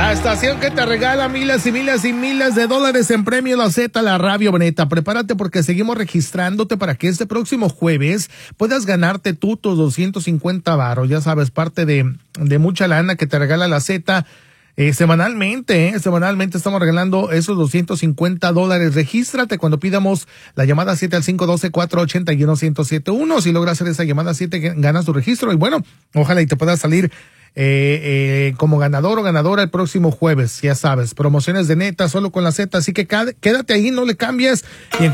La estación que te regala miles y miles y miles de dólares en premio, la Z, la Radio Boneta. Prepárate porque seguimos registrándote para que este próximo jueves puedas ganarte tú tus 250 varos. Ya sabes, parte de mucha lana que te regala la Z. Semanalmente estamos regalando esos 250 dólares. Regístrate cuando pidamos la llamada 7 al 512-481-1071. Si logras hacer esa llamada 7, ganas tu registro. Y bueno, ojalá y te puedas salir como ganador o ganadora el próximo jueves. Ya sabes, promociones de neta solo con la Z. Así que quédate ahí, no le cambies. Y